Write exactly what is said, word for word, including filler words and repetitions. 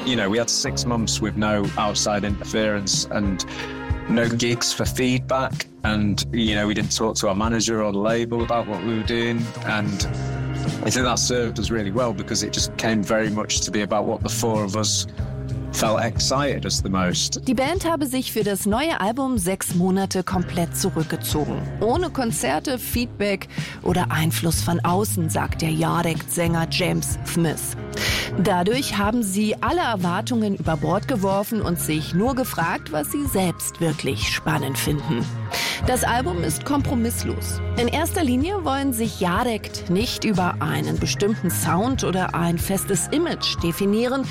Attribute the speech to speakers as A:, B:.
A: you know, we had six months with no outside interference and no gigs for feedback. And, you know, we didn't talk to our manager or the label about what we were doing. And I think that served us really well because it just came very much to be about what the four of us felt excited us the most.
B: Die Band habe sich für das neue Album sechs Monate komplett zurückgezogen. Ohne Konzerte, Feedback oder Einfluss von außen, sagt der Yardek-Sänger James Smith. Dadurch haben sie alle Erwartungen über Bord geworfen und sich nur gefragt, was sie selbst wirklich spannend finden. Das Album ist kompromisslos. In erster Linie wollen sich Yardek nicht über einen bestimmten Sound oder ein festes Image definieren,